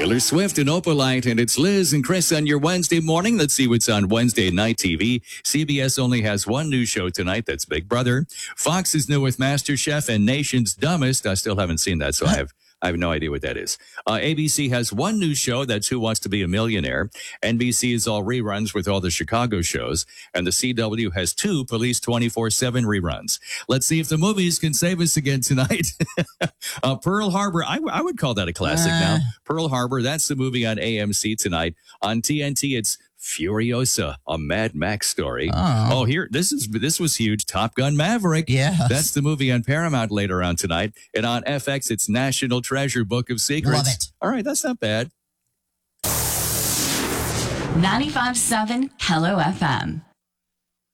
Taylor Swift and Opalite, and it's Liz and Chris on your Wednesday morning. Let's see what's on Wednesday night TV. CBS only has one new show tonight. That's Big Brother. Fox is new with MasterChef and Nation's Dumbest. I still haven't seen that, so I have no idea what that is. ABC has one new show. That's Who Wants to Be a Millionaire. NBC is all reruns with all the Chicago shows. And the CW has two Police 24/7 reruns. Let's see if the movies can save us again tonight. Pearl Harbor. I would call that a classic now. Pearl Harbor. That's the movie on AMC tonight. On TNT, it's Furiosa, a Mad Max story. Oh, here, this was huge. Top Gun Maverick. Yeah, that's the movie on Paramount later on tonight. And on FX, it's National Treasure: Book of Secrets. Love it. All right, that's not bad. 95.7 Hello FM.